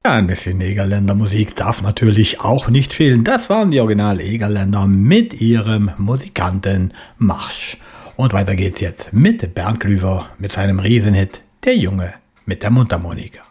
Ja, ein bisschen Egerländer Musik darf natürlich auch nicht fehlen. Das waren die Original Egerländer mit ihrem Musikantenmarsch. Und weiter geht's jetzt mit Bernd Glüver mit seinem Riesenhit Der Junge mit der Mundharmonika.